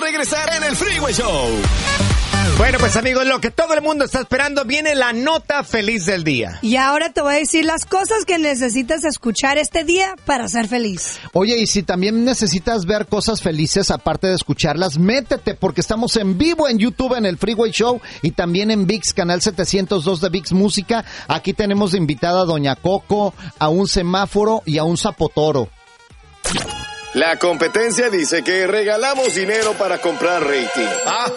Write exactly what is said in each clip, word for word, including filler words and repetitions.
regresar en el Freeway Show. Bueno, pues amigos, lo que todo el mundo está esperando, viene la nota feliz del día. Y ahora te voy a decir las cosas que necesitas escuchar este día para ser feliz. Oye, y si también necesitas ver cosas felices, aparte de escucharlas, métete, porque estamos en vivo en YouTube en el Freeway Show y también en ViX, canal setecientos dos de ViX Música. Aquí tenemos de invitada a Doña Coco, a un semáforo y a un zapotoro. La competencia dice que regalamos dinero para comprar rating. Ah,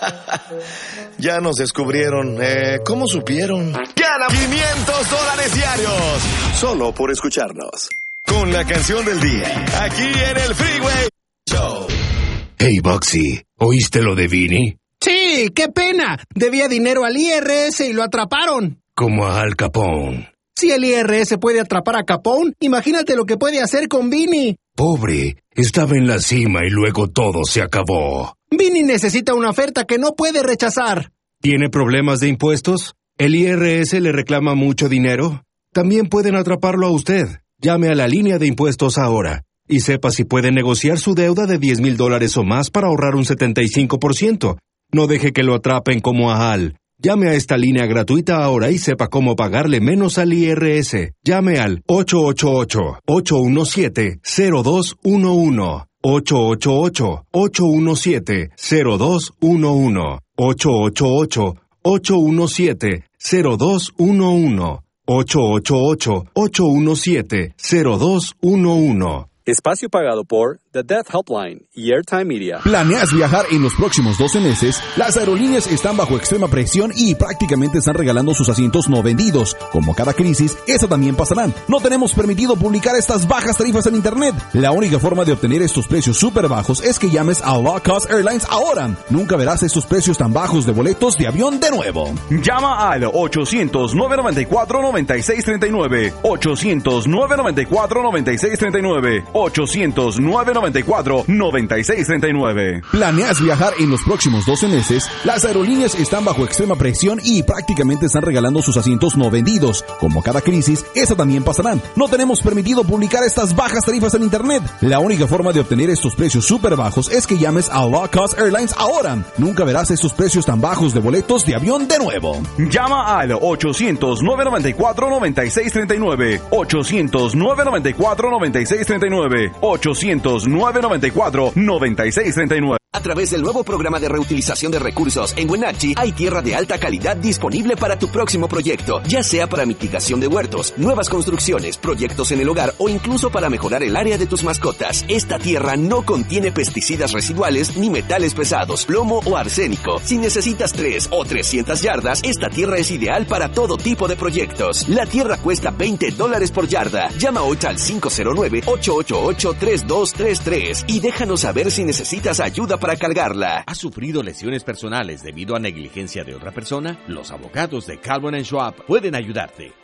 ya nos descubrieron. Eh, ¿Cómo supieron? Gana quinientos dólares diarios solo por escucharnos. Con la canción del día, aquí en el Freeway Show. Hey, Boxy, ¿oíste lo de Vinny? Sí, qué pena. Debía dinero al I R S y lo atraparon. Como a Al Capone. Si el I R S puede atrapar a Capone, imagínate lo que puede hacer con Vinny. Pobre, estaba en la cima y luego todo se acabó. Vinny necesita una oferta que no puede rechazar. ¿Tiene problemas de impuestos? ¿El I R S le reclama mucho dinero? También pueden atraparlo a usted. Llame a la línea de impuestos ahora y sepa si puede negociar su deuda de diez mil dólares o más para ahorrar un setenta y cinco por ciento. No deje que lo atrapen como a Al. Llame a esta línea gratuita ahora y sepa cómo pagarle menos al I R S. Llame al ocho ocho ocho, ocho uno siete, cero dos uno uno. ocho ocho ocho, ocho uno siete, cero dos uno uno. ocho ocho ocho, ocho uno siete, cero dos uno uno. ocho ocho ocho, ocho uno siete, cero dos uno uno. Espacio pagado por The Death Helpline y Airtime Media. ¿Planeas viajar en los próximos doce meses? Las aerolíneas están bajo extrema presión y prácticamente están regalando sus asientos no vendidos. Como cada crisis, esa también pasará. No tenemos permitido publicar estas bajas tarifas en internet. La única forma de obtener estos precios súper bajos es que llames a Low Cost Airlines ahora. Nunca verás estos precios tan bajos de boletos de avión de nuevo. Llama al ochocientos, nueve noventa y cuatro, noventa y seis treinta y nueve. ochocientos, nueve noventa y cuatro, noventa y seis treinta y nueve. ochocientos, nueve noventa y cuatro, noventa y seis treinta y nueve. ¿Planeas viajar en los próximos doce meses? Las aerolíneas están bajo extrema presión y prácticamente están regalando sus asientos no vendidos. Como cada crisis, esa también pasará. No tenemos permitido publicar estas bajas tarifas en internet. La única forma de obtener estos precios súper bajos es que llames a Low Cost Airlines ahora. Nunca verás estos precios tan bajos de boletos de avión de nuevo. Llama al ochocientos, nueve noventa y cuatro, noventa y seis treinta y nueve. ochocientos, nueve noventa y cuatro, noventa y seis treinta y nueve. ochocientos, nueve noventa y cuatro, noventa y seis treinta y nueve. A través del nuevo programa de reutilización de recursos en Wenatchee, hay tierra de alta calidad disponible para tu próximo proyecto, ya sea para mitigación de huertos, nuevas construcciones, proyectos en el hogar o incluso para mejorar el área de tus mascotas. Esta tierra no contiene pesticidas residuales ni metales pesados, plomo o arsénico. Si necesitas tres o trescientas yardas, esta tierra es ideal para todo tipo de proyectos. La tierra cuesta veinte dólares por yarda. Llama hoy al cinco cero nueve, ocho ocho ocho, tres dos tres tres y déjanos saber si necesitas ayuda para cargarla. ¿Has sufrido lesiones personales debido a negligencia de otra persona? Los abogados de Calvin and Schwab pueden ayudarte.